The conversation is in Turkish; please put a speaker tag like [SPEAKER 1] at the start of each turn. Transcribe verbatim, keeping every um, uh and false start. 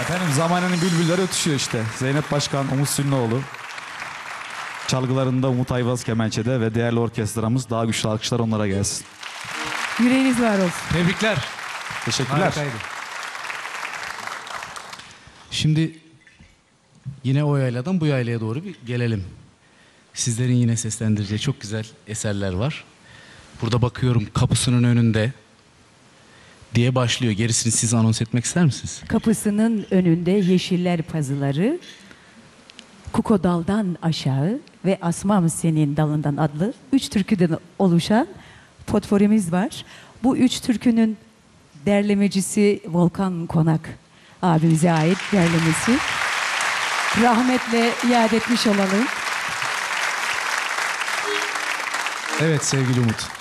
[SPEAKER 1] Efendim zamanının bülbülleri ötüşüyor işte. Zeynep Başkan, Umut Sünnoğlu. Çalgılarında Umut Ayvaz kemençede ve değerli orkestramız. Daha güçlü alkışlar onlara gelsin.
[SPEAKER 2] Yüreğiniz var olsun.
[SPEAKER 3] Tebrikler.
[SPEAKER 1] Teşekkürler.
[SPEAKER 3] Harikaydı. Şimdi yine o yayladan bu yaylaya doğru bir gelelim. Sizlerin yine seslendireceği çok güzel eserler var. Burada bakıyorum kapısının önünde diye başlıyor. Gerisini siz anons etmek ister misiniz?
[SPEAKER 2] Kapısının önünde yeşiller pazıları, Kuko Dal'dan aşağı ve Asmam Senin Dalından adlı üç türküden oluşan potforimiz var. Bu üç türkünün derlemecisi Volkan Konak abimize ait derlemesi. Rahmetle iade etmiş olalım.
[SPEAKER 3] Evet sevgili Umut.